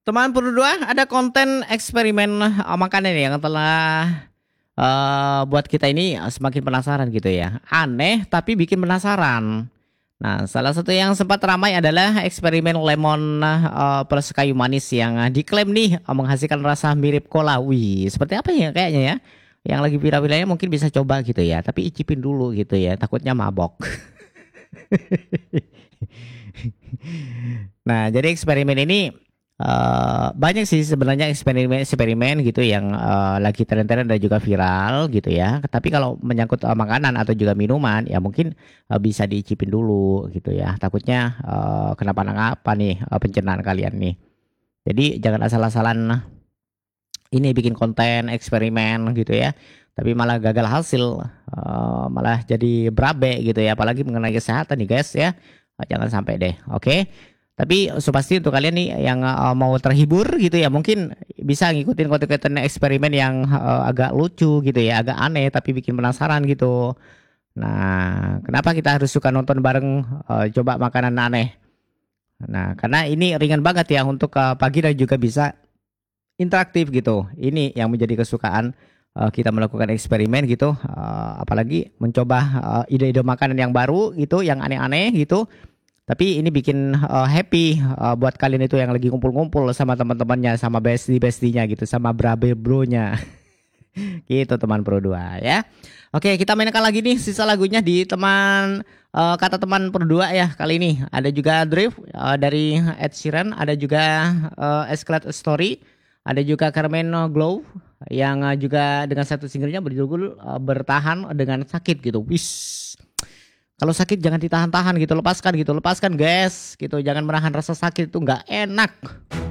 Teman berdua, ada konten eksperimen makanan yang telah buat kita ini semakin penasaran gitu ya. Aneh tapi bikin penasaran. Nah, salah satu yang sempat ramai adalah eksperimen lemon plus kayu manis yang diklaim nih menghasilkan rasa mirip cola. Wih, seperti apa ya kayaknya ya? Yang lagi viral-viralnya mungkin bisa coba gitu ya, tapi icipin dulu gitu ya, takutnya mabok. Nah, jadi eksperimen ini banyak sih sebenarnya eksperimen-eksperimen gitu yang lagi tren-tren dan juga viral gitu ya. Tapi kalau menyangkut makanan atau juga minuman ya mungkin bisa diicipin dulu gitu ya. Takutnya kenapa-napa nih pencernaan kalian nih. Jadi jangan asal-asalan ini bikin konten eksperimen gitu ya. Tapi malah gagal hasil, malah jadi berabe gitu ya. Apalagi mengenai kesehatan nih guys ya. Jangan sampai deh. Oke. Tapi pasti untuk kalian nih yang mau terhibur gitu ya, mungkin bisa ngikutin konten-konten eksperimen yang agak lucu gitu ya, agak aneh tapi bikin penasaran gitu. Nah, kenapa kita harus suka nonton bareng coba makanan aneh? Nah, karena ini ringan banget ya untuk pagi dan juga bisa interaktif gitu. Ini yang menjadi kesukaan kita melakukan eksperimen gitu, apalagi mencoba ide-ide makanan yang baru gitu, yang aneh-aneh gitu. Tapi ini bikin happy buat kalian itu yang lagi kumpul-kumpul sama teman-temannya, sama bestie-bestinya gitu, sama brabe bronya. Gitu teman Pro 2 ya. Oke, kita mainkan lagi nih sisa lagunya di teman kata teman Pro 2 ya kali ini. Ada juga Drift dari Ed Sheeran, ada juga Escalate Story, ada juga Carmelo Glow yang juga dengan satu singlenya berjudul Bertahan Dengan Sakit gitu. Wis. Kalau sakit jangan ditahan-tahan gitu, lepaskan guys, gitu. Jangan menahan rasa sakit itu nggak enak.